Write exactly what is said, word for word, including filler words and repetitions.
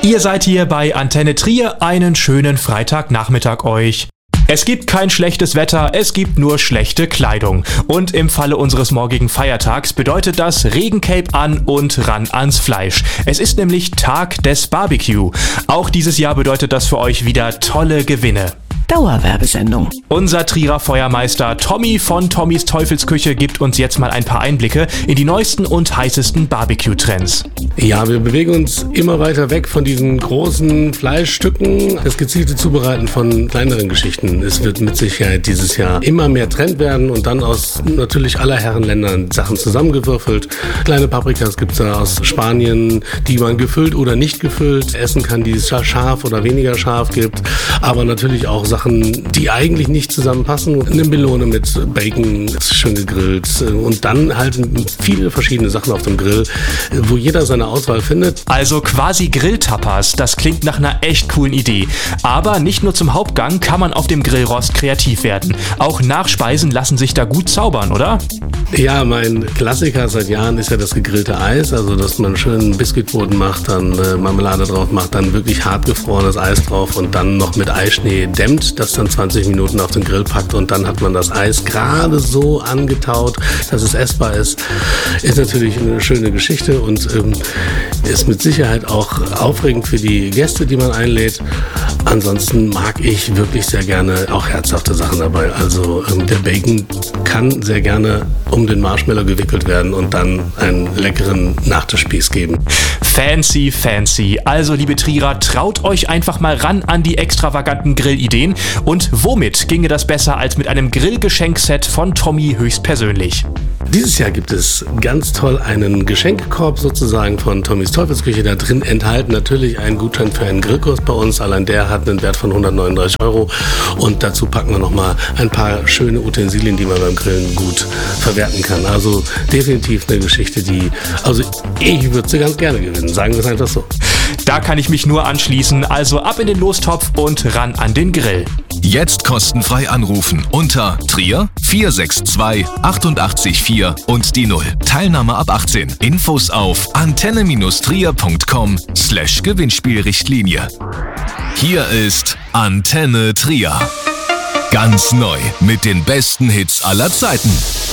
Ihr seid hier bei Antenne Trier, einen schönen Freitagnachmittag euch. Es gibt kein schlechtes Wetter, es gibt nur schlechte Kleidung. Und im Falle unseres morgigen Feiertags bedeutet das Regencape an und ran ans Fleisch. Es ist nämlich Tag des Barbecue. Auch dieses Jahr bedeutet das für euch wieder tolle Gewinne. Dauerwerbesendung. Unser Trierer Feuermeister Tommy von Tommys Teufelsküche gibt uns jetzt mal ein paar Einblicke in die neuesten und heißesten Barbecue-Trends. Ja, wir bewegen uns immer weiter weg von diesen großen Fleischstücken. Das gezielte Zubereiten von kleineren Geschichten. Es wird mit Sicherheit dieses Jahr immer mehr Trend werden und dann aus natürlich aller Herren Ländern Sachen zusammengewürfelt. Kleine Paprikas gibt's da aus Spanien, die man gefüllt oder nicht gefüllt essen kann, die es scharf oder weniger scharf gibt. Aber natürlich auch Sachen, die eigentlich nicht zusammenpassen. Eine Melone mit Bacon, schön gegrillt und dann halt viele verschiedene Sachen auf dem Grill, wo jeder seine Auswahl findet. Also quasi Grilltapas, das klingt nach einer echt coolen Idee. Aber nicht nur zum Hauptgang kann man auf dem Grillrost kreativ werden. Auch Nachspeisen lassen sich da gut zaubern, oder? Ja, mein Klassiker seit Jahren ist ja das gegrillte Eis, also dass man schön Biskuitboden macht, dann äh, Marmelade drauf macht, dann wirklich hart gefrorenes Eis drauf und dann noch mit Eischnee dämmt, das dann zwanzig Minuten auf den Grill packt und dann hat man das Eis gerade so angetaut, dass es essbar ist. Ist natürlich eine schöne Geschichte und ähm, ist mit Sicherheit auch aufregend für die Gäste, die man einlädt. Ansonsten mag ich wirklich sehr gerne auch herzhafte Sachen dabei. Also ähm, der Bacon kann sehr gerne um den Marshmallow gewickelt werden und dann einen leckeren Nachtischspieß geben. Fancy, fancy. Also, liebe Trierer, traut euch einfach mal ran an die extravaganten Grillideen. Und womit ginge das besser als mit einem Grillgeschenkset von Tommy höchstpersönlich? Dieses Jahr gibt es ganz toll einen Geschenkkorb sozusagen von Tommys Teufelsküche. Da drin enthalten natürlich einen Gutschein für einen Grillkurs bei uns. Allein der hat einen Wert von hundertneununddreißig Euro. Und dazu packen wir nochmal ein paar schöne Utensilien, die man beim Grillen gut verwerten kann. Also definitiv eine Geschichte, die, also ich würde sie ganz gerne gewinnen. Sagen wir es einfach so. Da kann ich mich nur anschließen. Also ab in den Lostopf und ran an den Grill. Jetzt kostenfrei anrufen unter Trier vier sechs zwei achtundachtzig vier und die Null. Teilnahme ab achtzehn. Infos auf antenne-trier.com slash Gewinnspielrichtlinie. Hier ist Antenne Trier. Ganz neu mit den besten Hits aller Zeiten.